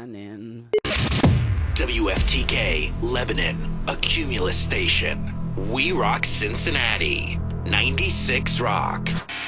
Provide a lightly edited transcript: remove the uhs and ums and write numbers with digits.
running. WFTK, Lebanon, a Cumulus station. We rock Cincinnati. 96 Rock.